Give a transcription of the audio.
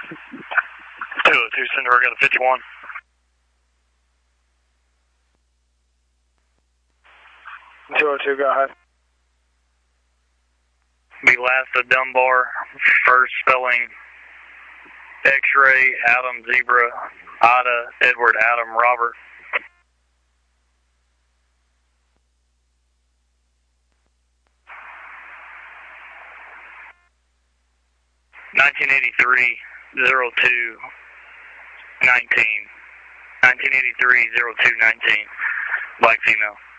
202, send her, got a 51. Go ahead. Be last of Dunbar, first spelling X-ray, Adam, Zebra, Ida, Edward, Adam, Robert. (1983 02 19) 1983 02 19, black female.